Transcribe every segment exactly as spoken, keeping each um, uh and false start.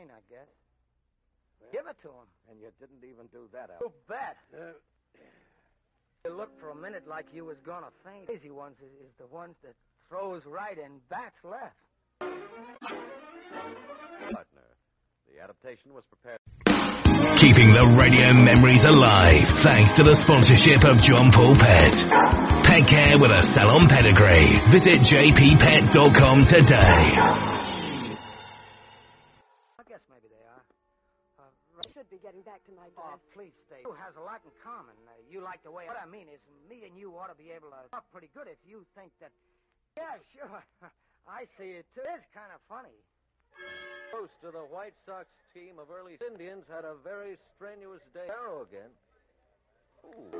Wayne, I guess. Give it to him. And you didn't even do that, Al. You bet. Uh, you looked for a minute like you was gonna faint. Crazy ones is, is the ones that throws right and bats left. Partner, the adaptation was prepared. Keeping the radio memories alive thanks to the sponsorship of John Paul Pet. Pet care with a salon pedigree. Visit j p pet dot com today. I guess maybe they are. Uh, I should be getting back to my oh, dress. please stay. You has a lot in common. Uh, you like the way... What I mean is me and you ought to be able to talk pretty good if you think that... Yeah, sure. I see it, too. It's kind of funny. Host of the White Sox team of early Indians had a very strenuous day. Arrow again. Ooh.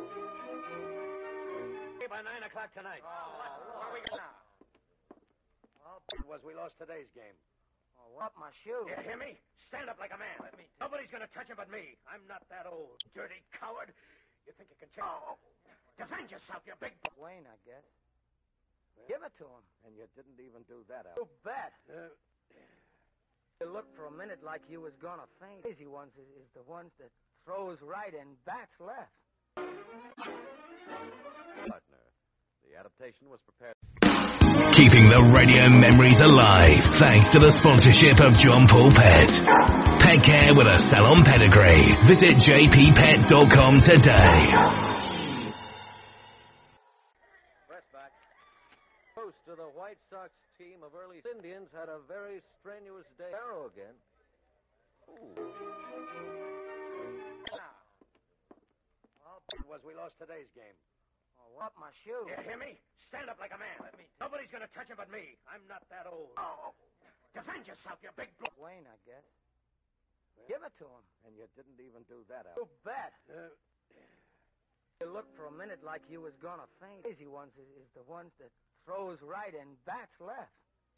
By nine o'clock tonight. Oh, what, what are we going now? Well, it was we lost today's game. Oh, what, my shoe? You hear me? Stand up like a man. Let me Nobody's going to touch him but me. I'm not that old. Dirty coward. You think you can change? Oh, defend yourself, you big... Wayne, I guess. Give it to him. And you didn't even do that, Al. You bet. Uh, you looked for a minute like you was gonna faint. Crazy ones is, is the ones that throws right and bats left. Partner, the adaptation was prepared. Keeping the radio memories alive thanks to the sponsorship of John Paul Pet. Pet care with a salon pedigree. Visit j p pet dot com today. Host of the White Sox team of early Indians had a very strenuous day. Arrow again. Ooh. Now. Well, it was we lost today's game. Oh, what, my shoe? You hear me? Stand up like a man. Let me Nobody's going to touch him but me. I'm not that old. Oh, defend yourself, you big... Blo- Wayne, I guess. Give it to him. And you didn't even do that, Al. You bet. Uh, you looked for a minute like you was gonna faint. Crazy ones is, is the ones that throws right and bats left.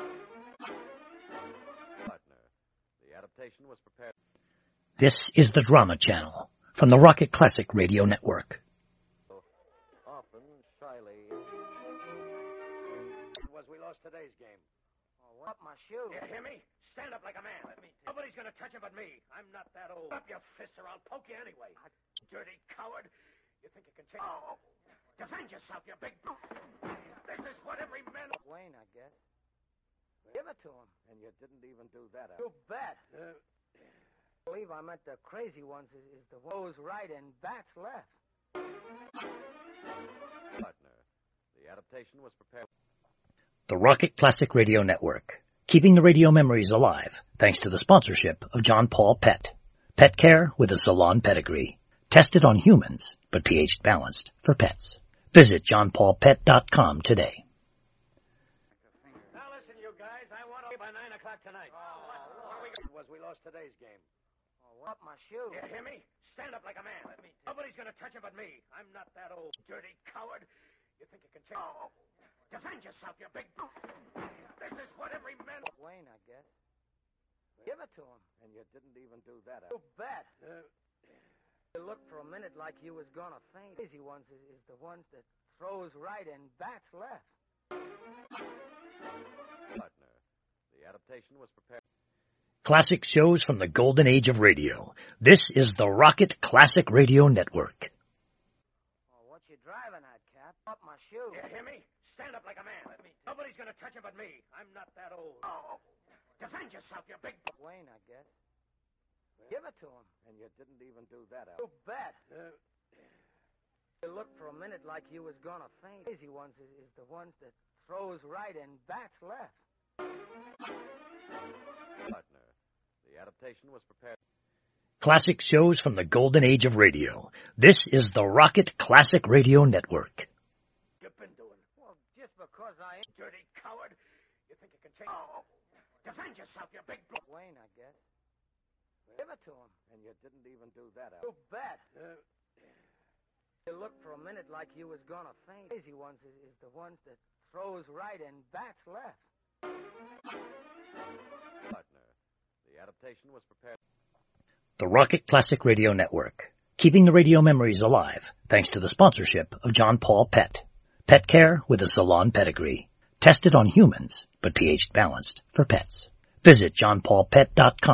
Partner, the adaptation was prepared. This is the Drama Channel from the Rocket Classic Radio Network. Often, shyly. It was we lost today's game. Oh, what, my shoe? You hear me? Stand up like a man. Let me Nobody's going to touch him but me. I'm not that old. Up your fists or I'll poke you anyway. Dirty coward. You think you can change? Oh, defend yourself, you big... This is what every man... Wayne, I guess. Give it to him. And you didn't even do that, Al. You bet. Uh, I believe I meant the crazy ones is, is the throws right and bats left. Partner, the adaptation was prepared. The Rocket Classic Radio Network. Keeping the radio memories alive thanks to the sponsorship of John Paul Pet. Pet care with a salon pedigree. Tested on humans, but pH balanced for pets. Visit john paul pet dot com today. Now listen, you guys. I want to... By nine o'clock tonight. Oh, what, what are we... It was we lost today's game. Oh, what, my shoe? You hear me? Stand up like a man. Let me Nobody's going to touch him but me. I'm not that old. Dirty coward. You think you can change? Oh, defend yourself, you big... This is what every man... Wayne, I guess. Give it to him. And you didn't even do that, Al. You bet. Uh, you looked for a minute like you was gonna faint. Crazy ones is, is the ones that throws right and bats left. Partner, the adaptation was prepared. Classic shows from the golden age of radio. This is the Rocket Classic Radio Network. Oh, what you driving at, Cap? Up my shoe. You hear me? Stand up like a man. Let me Nobody's going to touch him but me. I'm not that old. Oh, defend yourself, you big... Wayne, I guess. Give it to him. And you didn't even do that, Al. You bet. Uh, you looked for a minute like you was gonna faint. Crazy ones is, is the ones that throws right and bats left. Partner, the adaptation was prepared. Classic shows from the golden age of radio. This is the Rocket Classic Radio Network. You've been doing? Well, just because I am... Dirty coward. You think you can change? Oh, defend yourself, you big... Wayne, I guess. Give it to him. And you didn't even do that, Al. You bet. Uh, you looked for a minute like you was gonna faint. Crazy ones is, is the ones that throws right and bats left. Partner, the adaptation was prepared. The Rocket Classic Radio Network. Keeping the radio memories alive thanks to the sponsorship of John Paul Pet. Pet care with a salon pedigree. Tested on humans, but pH balanced for pets. Visit john paul pet dot com.